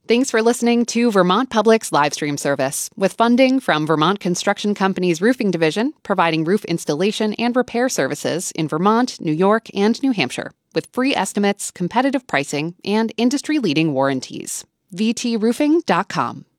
Thanks for listening to Vermont Public's live stream service, with funding from Vermont Construction Company's Roofing Division, providing roof installation and repair services in Vermont, New York, and New Hampshire, with free estimates, competitive pricing, and industry-leading warranties. VTRoofing.com.